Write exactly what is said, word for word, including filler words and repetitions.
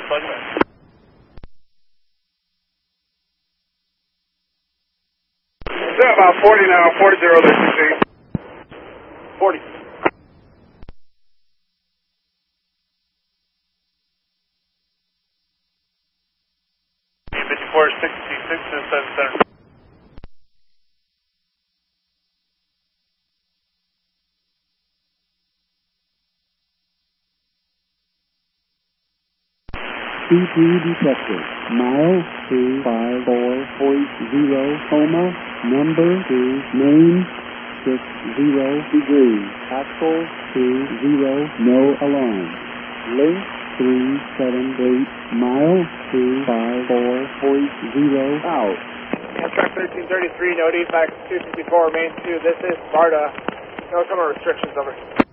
plug him in. Yeah, about forty now, forty zero, they're forty. fifty-four sixty-six and seven center. C P detected. Mile two five four point zero, Homa, number two, main, six zero degrees, axle two zero, no alarm. Link three seven eight, mile two five four point zero, out. Amtrak thirteen thirty-three, no defects, two fifty-four, main two, this is Sparta. No summer restrictions, over.